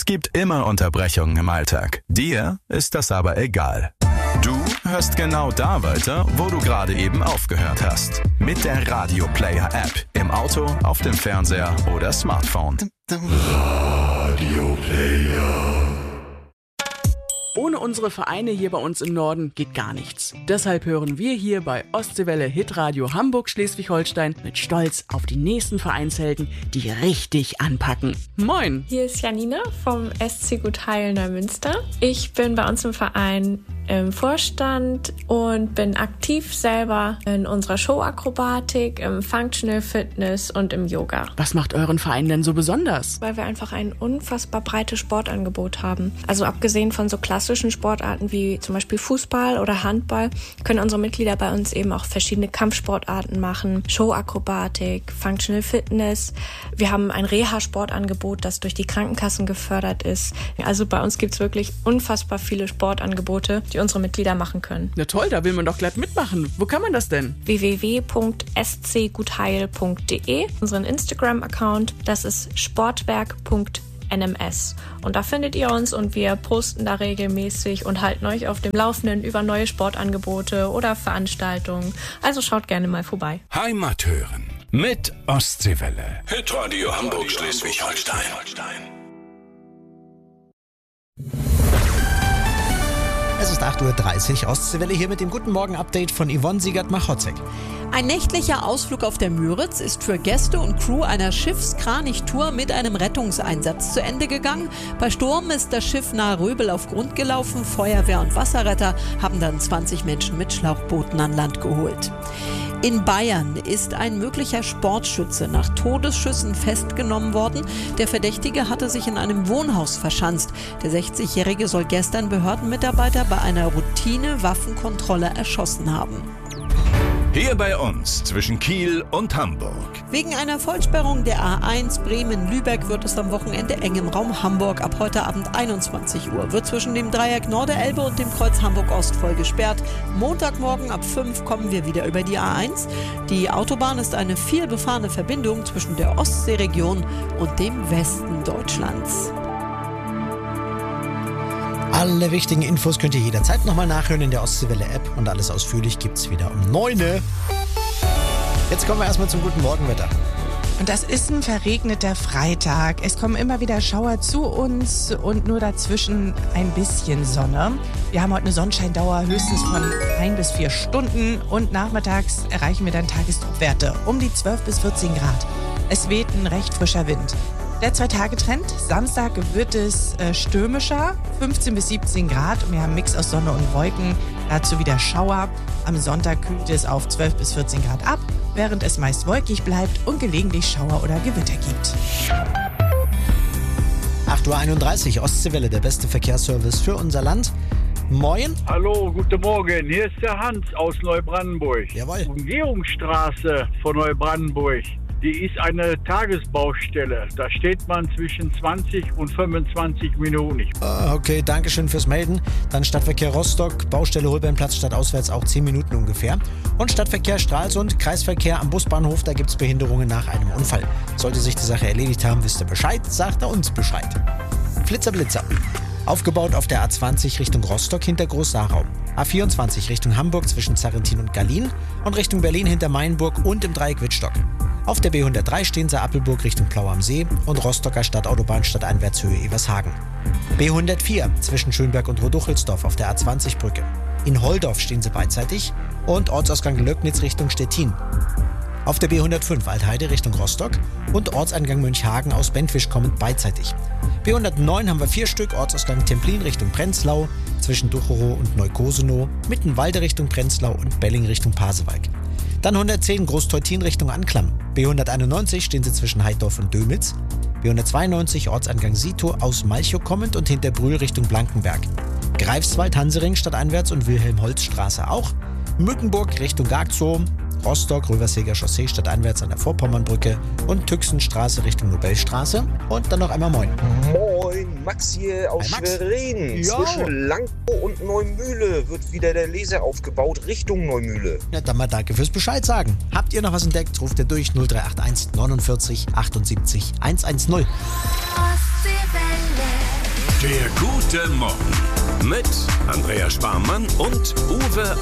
gibt immer Unterbrechungen im Alltag. Dir ist das aber egal. Du hörst genau da weiter, wo du gerade eben aufgehört hast. Mit der Radio Player App. Im Auto, auf dem Fernseher oder Smartphone. Radio Player. Ohne unsere Vereine hier bei uns im Norden geht gar nichts. Deshalb hören wir hier bei Ostseewelle Hitradio Hamburg Schleswig-Holstein mit Stolz auf die nächsten Vereinshelden, die richtig anpacken. Moin! Hier ist Janina vom SC Gutheil Neumünster. Ich bin bei uns im Verein im Vorstand und bin aktiv selber in unserer Showakrobatik, im Functional Fitness und im Yoga. Was macht euren Verein denn so besonders? Weil wir einfach ein unfassbar breites Sportangebot haben. Also abgesehen von so klassischen Sportarten wie zum Beispiel Fußball oder Handball, können unsere Mitglieder bei uns eben auch verschiedene Kampfsportarten machen, Showakrobatik, Functional Fitness. Wir haben ein Reha-Sportangebot, das durch die Krankenkassen gefördert ist. Also bei uns gibt's wirklich unfassbar viele Sportangebote, die unsere Mitglieder machen können. Na toll, da will man doch gleich mitmachen. Wo kann man das denn? www.scgutheil.de, unseren Instagram-Account, das ist sportwerk.nms. Und da findet ihr uns und wir posten da regelmäßig und halten euch auf dem Laufenden über neue Sportangebote oder Veranstaltungen. Also schaut gerne mal vorbei. Heimat hören mit Ostseewelle. Hitradio Hamburg Schleswig-Holstein. Es ist 8.30 Uhr, Ostseewelle hier mit dem Guten Morgen-Update von Yvonne Siegert-Machotzek. Ein nächtlicher Ausflug auf der Müritz ist für Gäste und Crew einer Schiffskranigtour mit einem Rettungseinsatz zu Ende gegangen. Bei Sturm ist das Schiff nahe Röbel auf Grund gelaufen. Feuerwehr und Wasserretter haben dann 20 Menschen mit Schlauchbooten an Land geholt. In Bayern ist ein möglicher Sportschütze nach Todesschüssen festgenommen worden. Der Verdächtige hatte sich in einem Wohnhaus verschanzt. Der 60-Jährige soll gestern Behördenmitarbeiter bei einer Routine-Waffenkontrolle erschossen haben. Hier bei uns zwischen Kiel und Hamburg. Wegen einer Vollsperrung der A1 Bremen-Lübeck wird es am Wochenende eng im Raum Hamburg. Ab heute Abend 21 Uhr wird zwischen dem Dreieck Norderelbe und dem Kreuz Hamburg-Ost voll gesperrt. Montagmorgen ab 5 kommen wir wieder über die A1. Die Autobahn ist eine viel befahrene Verbindung zwischen der Ostseeregion und dem Westen Deutschlands. Alle wichtigen Infos könnt ihr jederzeit nochmal nachhören in der Ostseewelle-App und alles ausführlich gibt's wieder um 9 Uhr. Jetzt kommen wir erstmal zum guten Morgenwetter. Und das ist ein verregneter Freitag. Es kommen immer wieder Schauer zu uns und nur dazwischen ein bisschen Sonne. Wir haben heute eine Sonnenscheindauer höchstens von 1 bis 4 Stunden und nachmittags erreichen wir dann Tagestopwerte um die 12 bis 14 Grad. Es weht ein recht frischer Wind. Der 2-Tage-Trend, Samstag wird es stürmischer, 15 bis 17 Grad und wir haben einen Mix aus Sonne und Wolken, dazu wieder Schauer. Am Sonntag kühlt es auf 12 bis 14 Grad ab, während es meist wolkig bleibt und gelegentlich Schauer oder Gewitter gibt. 8.31 Uhr, Ostseewelle, der beste Verkehrsservice für unser Land. Moin. Hallo, guten Morgen. Hier ist der Hans aus Neubrandenburg. Jawohl. Umgehungsstraße von Neubrandenburg. Die ist eine Tagesbaustelle. Da steht man zwischen 20 und 25 Minuten. Okay, danke schön fürs Melden. Dann Stadtverkehr Rostock, Baustelle Holbeinplatz stadtauswärts auch 10 Minuten ungefähr. Und Stadtverkehr Stralsund, Kreisverkehr am Busbahnhof, da gibt es Behinderungen nach einem Unfall. Sollte sich die Sache erledigt haben, wisst ihr Bescheid, sagt er uns Bescheid. Flitzer. Aufgebaut auf der A20 Richtung Rostock hinter Groß-Sarau. A24 Richtung Hamburg zwischen Zarrentin und Gallien und Richtung Berlin hinter Mainburg und im Dreieck Wittstock. Auf der B103 Steenser-Appelburg Richtung Plau am See und Rostocker Stadtautobahn Stadteinwärtshöhe Evershagen. B104 zwischen Schönberg und Roduchelsdorf auf der A20-Brücke. In Holdorf stehen sie beidseitig und Ortsausgang Löcknitz Richtung Stettin. Auf der B105 Altheide Richtung Rostock und Ortseingang Mönchhagen aus Bentwisch kommend beidseitig. B109 haben wir 4 Stück, Ortsausgang Templin Richtung Prenzlau, zwischen Ducherow und Neukosenow, Mittenwalde Richtung Prenzlau und Belling Richtung Pasewalk. Dann 110 Großteutin Richtung Anklam. B191 stehen sie zwischen Heidorf und Dömitz. B192 Ortseingang Sito aus Malchow kommend und hinter Brühl Richtung Blankenberg. Greifswald, Hansering stadteinwärts und Wilhelm-Holz-Straße auch. Mückenburg Richtung Gagzow. Rostock, Röverseger Chaussee stadteinwärts an der Vorpommernbrücke und Tüxenstraße Richtung Nobelstraße. Und dann noch einmal Moin. Moin, Max hier aus Schwerin. Ja. Zwischen Langau und Neumühle wird wieder der Laser aufgebaut Richtung Neumühle. Ja, dann mal danke fürs Bescheid sagen. Habt ihr noch was entdeckt? Ruft ihr durch 0381 49 78 110. Ostseewelle. Der gute Morgen mit Andrea Sparmann und Uwe